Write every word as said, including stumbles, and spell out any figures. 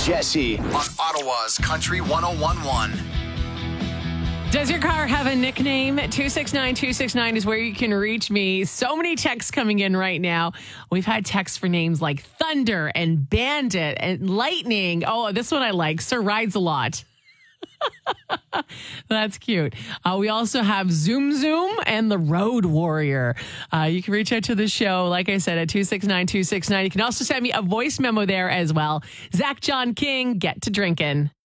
Jesse on Ottawa's Country one oh one point one. Does your car have a nickname? two six nine two six nine is where you can reach me. So many texts coming in right now. We've had texts for names like Thunder and Bandit and Lightning. Oh, this one I like. Sir Rides a Lot. That's cute. Uh, we also have Zoom Zoom and the Road Warrior. Uh, you can reach out to the show, like I said, at two six nine two six nine. You can also send me a voice memo there as well. Zach John King, get to drinking.